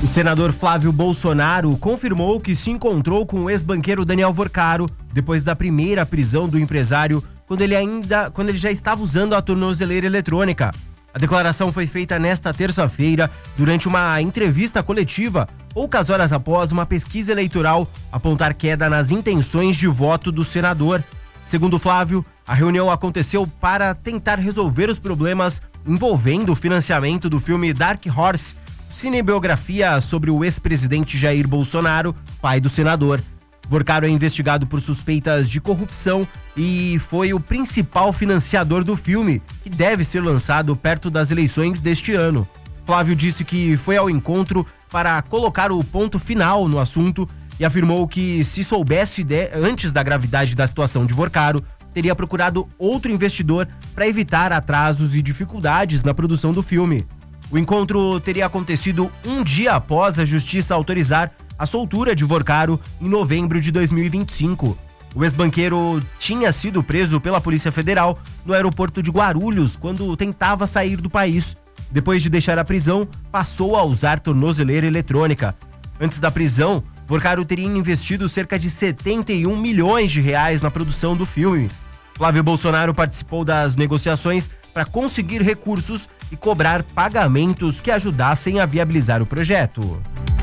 O senador Flávio Bolsonaro confirmou que se encontrou com o ex-banqueiro Daniel Vorcaro depois da primeira prisão do empresário, quando ele já estava usando a tornozeleira eletrônica. A declaração foi feita nesta terça-feira durante uma entrevista coletiva, poucas horas após uma pesquisa eleitoral apontar queda nas intenções de voto do senador. Segundo Flávio, a reunião aconteceu para tentar resolver os problemas envolvendo o financiamento do filme Dark Horse, cinebiografia sobre o ex-presidente Jair Bolsonaro, pai do senador. Vorcaro é investigado por suspeitas de corrupção e foi o principal financiador do filme, que deve ser lançado perto das eleições deste ano. Flávio disse que foi ao encontro para colocar o ponto final no assunto e afirmou que, se soubesse antes da gravidade da situação de Vorcaro, teria procurado outro investidor para evitar atrasos e dificuldades na produção do filme. O encontro teria acontecido um dia após a justiça autorizar a soltura de Vorcaro em novembro de 2025. O ex-banqueiro tinha sido preso pela Polícia Federal no aeroporto de Guarulhos quando tentava sair do país. Depois de deixar a prisão, passou a usar tornozeleira eletrônica. Antes da prisão, Vorcaro teria investido cerca de 71 milhões de reais na produção do filme. Flávio Bolsonaro participou das negociações para conseguir recursos e cobrar pagamentos que ajudassem a viabilizar o projeto.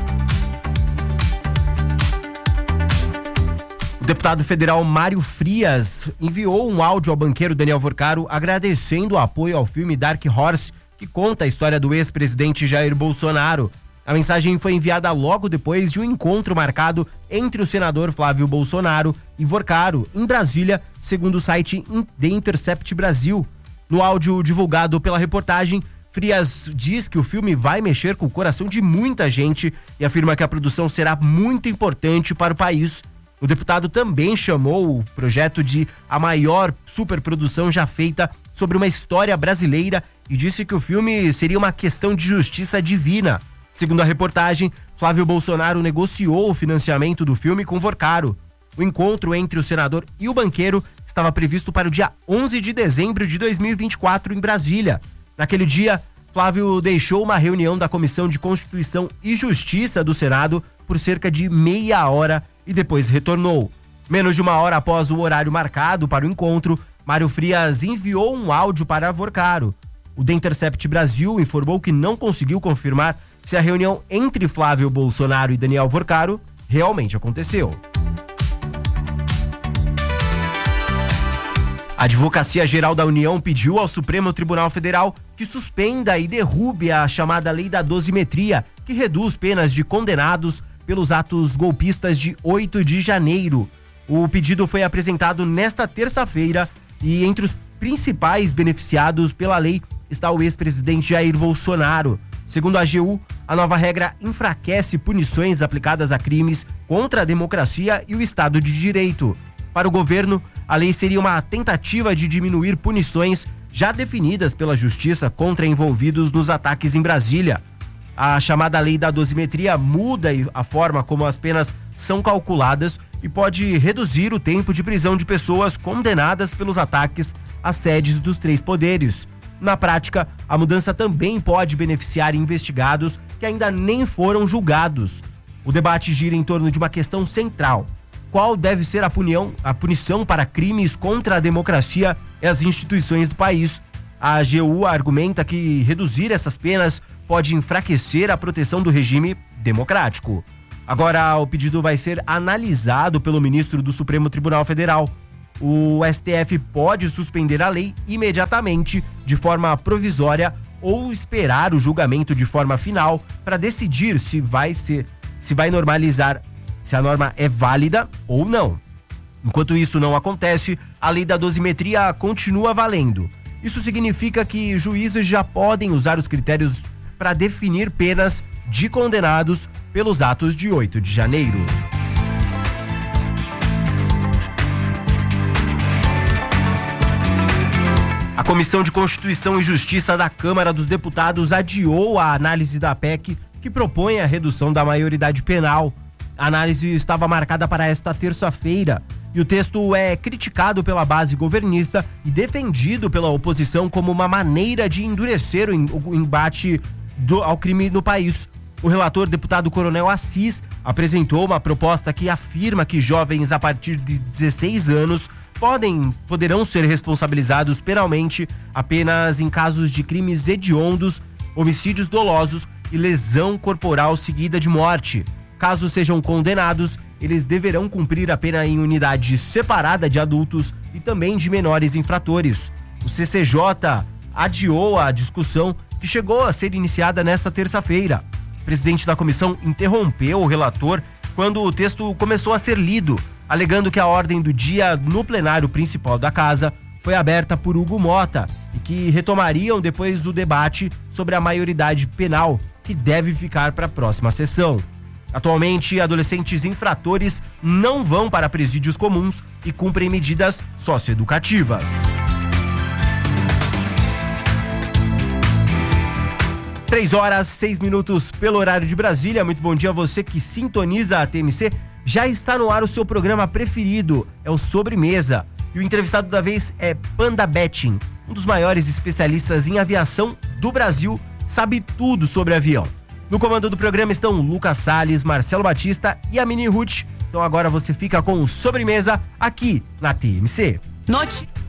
O deputado federal Mário Frias enviou um áudio ao banqueiro Daniel Vorcaro agradecendo o apoio ao filme Dark Horse, que conta a história do ex-presidente Jair Bolsonaro. A mensagem foi enviada logo depois de um encontro marcado entre o senador Flávio Bolsonaro e Vorcaro, em Brasília, segundo o site The Intercept Brasil. No áudio divulgado pela reportagem, Frias diz que o filme vai mexer com o coração de muita gente e afirma que a produção será muito importante para o país. O deputado também chamou o projeto de a maior superprodução já feita sobre uma história brasileira e disse que o filme seria uma questão de justiça divina. Segundo a reportagem, Flávio Bolsonaro negociou o financiamento do filme com Vorcaro. O encontro entre o senador e o banqueiro estava previsto para o dia 11 de dezembro de 2024 em Brasília. Naquele dia, Flávio deixou uma reunião da Comissão de Constituição e Justiça do Senado por cerca de meia hora e depois retornou. Menos de uma hora após o horário marcado para o encontro, Mário Frias enviou um áudio para Vorcaro. O The Intercept Brasil informou que não conseguiu confirmar se a reunião entre Flávio Bolsonaro e Daniel Vorcaro realmente aconteceu. A Advocacia Geral da União pediu ao Supremo Tribunal Federal que suspenda e derrube a chamada Lei da Dosimetria, que reduz penas de condenados pelos atos golpistas de 8 de janeiro. O pedido foi apresentado nesta terça-feira e entre os principais beneficiados pela lei está o ex-presidente Jair Bolsonaro. Segundo a AGU, a nova regra enfraquece punições aplicadas a crimes contra a democracia e o Estado de Direito. Para o governo, a lei seria uma tentativa de diminuir punições já definidas pela Justiça contra envolvidos nos ataques em Brasília. A chamada Lei da Dosimetria muda a forma como as penas são calculadas e pode reduzir o tempo de prisão de pessoas condenadas pelos ataques às sedes dos três poderes. Na prática, a mudança também pode beneficiar investigados que ainda nem foram julgados. O debate gira em torno de uma questão central: qual deve ser a punição para crimes contra a democracia e as instituições do país? A AGU argumenta que reduzir essas penas pode enfraquecer a proteção do regime democrático. Agora, o pedido vai ser analisado pelo ministro do Supremo Tribunal Federal. O STF pode suspender a lei imediatamente, de forma provisória, ou esperar o julgamento de forma final para decidir se vai normalizar, se a norma é válida ou não. Enquanto isso não acontece, a lei da dosimetria continua valendo. Isso significa que juízes já podem usar os critérios para definir penas de condenados pelos atos de 8 de janeiro. A Comissão de Constituição e Justiça da Câmara dos Deputados adiou a análise da PEC que propõe a redução da maioridade penal. A análise estava marcada para esta terça-feira e o texto é criticado pela base governista e defendido pela oposição como uma maneira de endurecer o embate ao crime no país. O relator, deputado Coronel Assis, apresentou uma proposta que afirma que jovens a partir de 16 anos poderão ser responsabilizados penalmente apenas em casos de crimes hediondos, homicídios dolosos e lesão corporal seguida de morte. Caso sejam condenados, eles deverão cumprir a pena em unidade separada de adultos e também de menores infratores. O CCJ adiou a discussão que chegou a ser iniciada nesta terça-feira. O presidente da comissão interrompeu o relator quando o texto começou a ser lido, alegando que a ordem do dia no plenário principal da casa foi aberta por Hugo Mota e que retomariam depois o debate sobre a maioridade penal, que deve ficar para a próxima sessão. Atualmente, adolescentes infratores não vão para presídios comuns e cumprem medidas socioeducativas. 3h06 pelo horário de Brasília. Muito bom dia a você que sintoniza a TMC. Já está no ar o seu programa preferido, é o Sobremesa. E o entrevistado da vez é Panda Betting, um dos maiores especialistas em aviação do Brasil, sabe tudo sobre avião. No comando do programa estão Lucas Salles, Marcelo Batista e a Mini Ruth. Então agora você fica com o Sobremesa aqui na TMC.